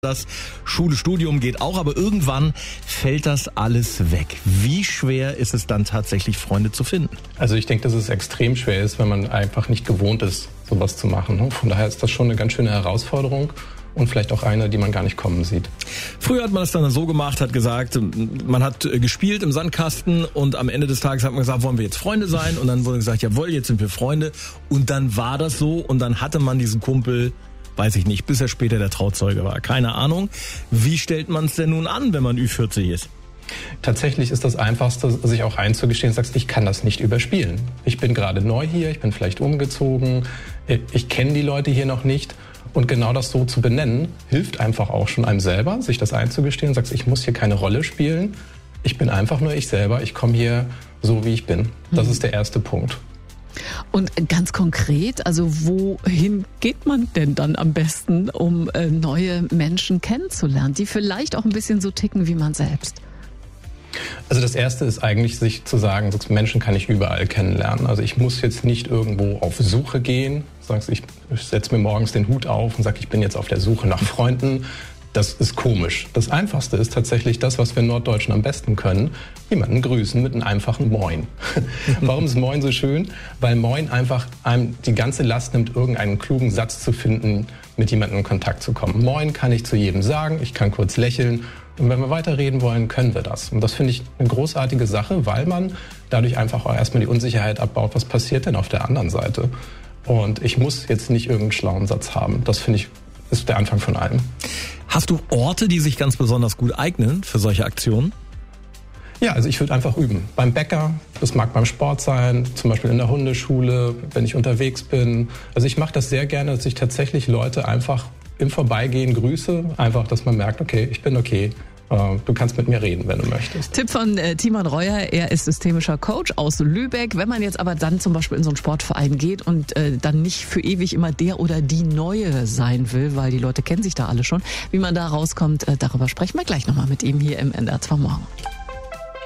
Das Schule, Studium geht auch, aber irgendwann fällt das alles weg. Wie schwer ist es dann tatsächlich, Freunde zu finden? Also ich denke, dass es extrem schwer ist, wenn man einfach nicht gewohnt ist, sowas zu machen. Von daher ist das schon eine ganz schöne Herausforderung und vielleicht auch eine, die man gar nicht kommen sieht. Früher hat man es dann so gemacht, hat gesagt, man hat gespielt im Sandkasten und am Ende des Tages hat man gesagt, wollen wir jetzt Freunde sein? Und dann wurde gesagt, jawohl, jetzt sind wir Freunde. Und dann war das so und dann hatte man diesen Kumpel, weiß ich nicht, bis er später der Trauzeuge war. Keine Ahnung. Wie stellt man es denn nun an, wenn man Ü40 ist? Tatsächlich ist das Einfachste, sich auch einzugestehen, sagst, ich kann das nicht überspielen. Ich bin gerade neu hier, ich bin vielleicht umgezogen, ich kenne die Leute hier noch nicht. Und genau das so zu benennen, hilft einfach auch schon einem selber, sich das einzugestehen, sagst, ich muss hier keine Rolle spielen, ich bin einfach nur ich selber, ich komme hier so, wie ich bin. Das ist der erste Punkt. Und ganz konkret, also wohin geht man denn dann am besten, um neue Menschen kennenzulernen, die vielleicht auch ein bisschen so ticken wie man selbst? Also das Erste ist eigentlich, sich zu sagen, Menschen kann ich überall kennenlernen. Also ich muss jetzt nicht irgendwo auf Suche gehen. Sagst, ich setze mir morgens den Hut auf und sage, ich bin jetzt auf der Suche nach Freunden. Das ist komisch. Das Einfachste ist tatsächlich das, was wir Norddeutschen am besten können. Jemanden grüßen mit einem einfachen Moin. Warum ist Moin so schön? Weil Moin einfach einem die ganze Last nimmt, irgendeinen klugen Satz zu finden, mit jemandem in Kontakt zu kommen. Moin kann ich zu jedem sagen, ich kann kurz lächeln. Und wenn wir weiterreden wollen, können wir das. Und das finde ich eine großartige Sache, weil man dadurch einfach auch erstmal die Unsicherheit abbaut, was passiert denn auf der anderen Seite. Und ich muss jetzt nicht irgendeinen schlauen Satz haben. Das finde ich ist der Anfang von allem. Hast du Orte, die sich ganz besonders gut eignen für solche Aktionen? Ja, also ich würde einfach üben. Beim Bäcker, das mag beim Sport sein, zum Beispiel in der Hundeschule, wenn ich unterwegs bin. Also ich mache das sehr gerne, dass ich tatsächlich Leute einfach im Vorbeigehen grüße. Einfach, dass man merkt, okay, ich bin okay. Du kannst mit mir reden, wenn du möchtest. Tipp von Timon Reuer, er ist systemischer Coach aus Lübeck. Wenn man jetzt aber dann zum Beispiel in so einen Sportverein geht und dann nicht für ewig immer der oder die Neue sein will, weil die Leute kennen sich da alle schon, wie man da rauskommt, darüber sprechen wir gleich nochmal mit ihm hier im NDR 2 Morgen.